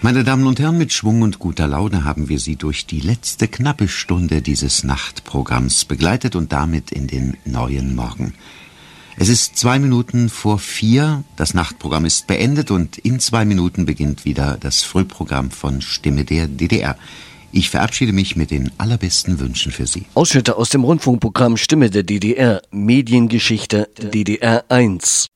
Meine Damen und Herren, mit Schwung und guter Laune haben wir Sie durch die letzte knappe Stunde dieses Nachtprogramms begleitet und damit in den neuen Morgen. Es ist 2 Minuten vor 4, das Nachtprogramm ist beendet und in 2 Minuten beginnt wieder das Frühprogramm von Stimme der DDR. Ich verabschiede mich mit den allerbesten Wünschen für Sie. Ausschnitte aus dem Rundfunkprogramm Stimme der DDR, Mediengeschichte DDR 1.